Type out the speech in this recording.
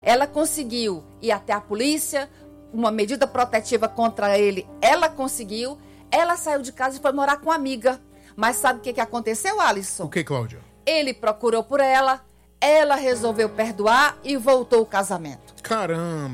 Ela conseguiu ir até a polícia, uma medida protetiva contra ele, ela conseguiu. Ela saiu de casa e foi morar com uma amiga. Mas sabe o que aconteceu, Alisson? O que, Cláudia? Ele procurou por ela resolveu perdoar e voltou o casamento. Caramba!